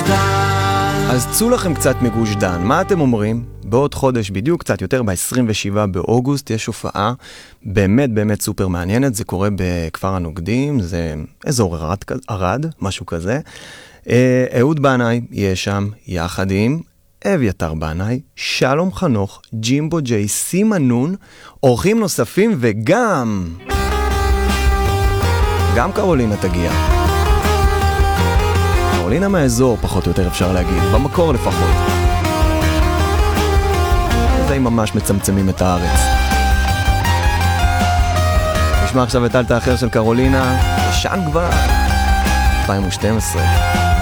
דן. אז צאו לכם קצת מגוש דן, מה אתם אומרים? בעוד חודש בדיוק, קצת יותר, ב-27 באוגוסט, יש הופעה באמת באמת סופר מעניינת, זה קורה בכפר הנוגדים, זה אזור ערד, משהו כזה. אהוד בנאי יהיה שם יחד עם אביתר בנאי, שלום חנוך, ג'ימבו ג'יי, סימה נון, אורחים נוספים וגם קרולינה תגיע. קרולינה מהאזור פחות או יותר אפשר להגיד, במקור לפחות. זה ממש מצמצמים את הארץ. נשמע עכשיו את אלטה אחר של קרולינה, ישן כבר, 2012.